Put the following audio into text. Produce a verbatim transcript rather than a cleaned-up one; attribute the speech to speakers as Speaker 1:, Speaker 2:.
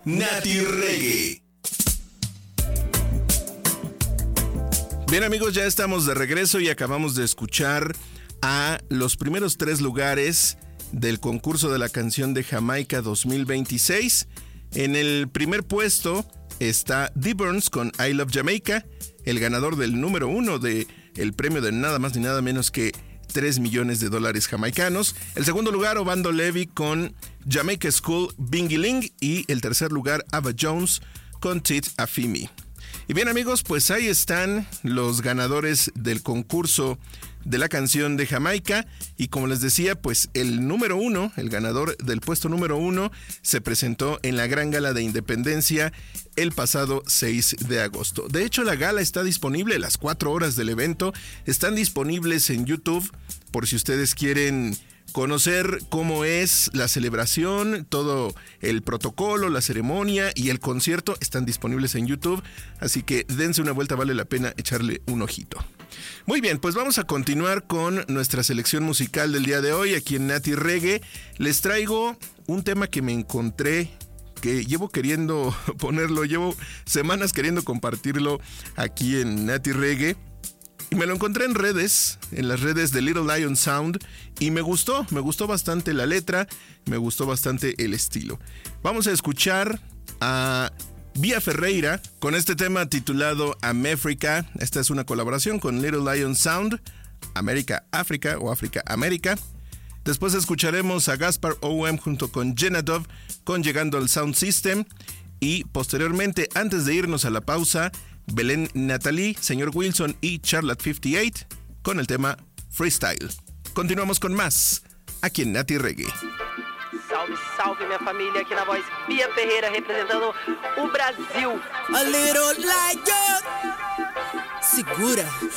Speaker 1: Nati Reggae. Bien amigos, ya estamos de regreso y acabamos de escuchar a los primeros tres lugares del concurso de la canción de Jamaica dos mil veintiséis. En el primer puesto está Dee Burns con I Love Jamaica, el ganador del número uno del premio de nada más ni nada menos que tres millones de dólares jamaicanos. El segundo lugar, Obando Levy con Jamaica School Bingiling, y el tercer lugar, Ava Jones con Tit Afimi. Y bien amigos, pues ahí están los ganadores del concurso de la canción de Jamaica. Y como les decía, pues el número uno, el ganador del puesto número uno, se presentó en la Gran Gala de Independencia el pasado seis de agosto. De hecho, la gala está disponible, las cuatro horas del evento están disponibles en YouTube, por si ustedes quieren conocer cómo es la celebración, todo el protocolo, la ceremonia y el concierto están disponibles en YouTube, así que dense una vuelta, vale la pena echarle un ojito. Muy bien, pues vamos a continuar con nuestra selección musical del día de hoy aquí en Nati Reggae. Les traigo un tema que me encontré, que llevo queriendo ponerlo, llevo semanas queriendo compartirlo aquí en Nati Reggae. Y me lo encontré en redes, en las redes de Little Lion Sound, y me gustó, me gustó bastante la letra, me gustó bastante el estilo. Vamos a escuchar a Vía Ferreira con este tema titulado América. Esta es una colaboración con Little Lion Sound, América África o África América. Después escucharemos a Gaspar O M junto con Genadov con Llegando al Sound System. Y posteriormente, antes de irnos a la pausa, Belén Natalie, Señor Wilson y Charlotte cincuenta y ocho con el tema Freestyle. Continuamos con más aquí en Nati Reggae.
Speaker 2: Salve, salve minha família, aqui na voz Bia Ferreira representando o Brasil.
Speaker 3: A little lion, segura,